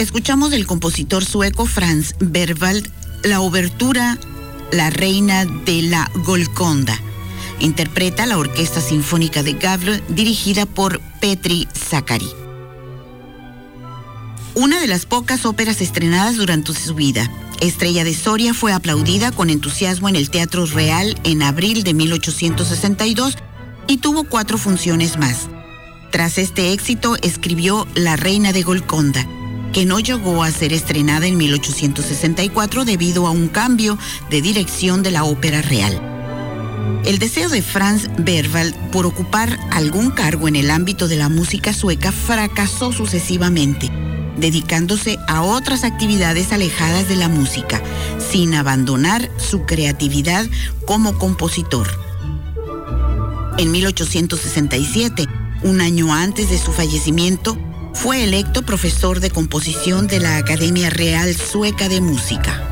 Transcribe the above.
Escuchamos del compositor sueco Franz Berwald la obertura La Reina de la Golconda. Interpreta la Orquesta Sinfónica de Gavle, dirigida por Petri Sakari. Una de las pocas óperas estrenadas durante su vida, Estrella de Soria fue aplaudida con entusiasmo en el Teatro Real en abril de 1862 y tuvo 4 funciones más. Tras este éxito, escribió La Reina de Golconda, que no llegó a ser estrenada en 1864 debido a un cambio de dirección de la Ópera Real. El deseo de Franz Berwald por ocupar algún cargo en el ámbito de la música sueca fracasó sucesivamente, dedicándose a otras actividades alejadas de la música, sin abandonar su creatividad como compositor. En 1867, un año antes de su fallecimiento, fue electo profesor de composición de la Academia Real Sueca de Música.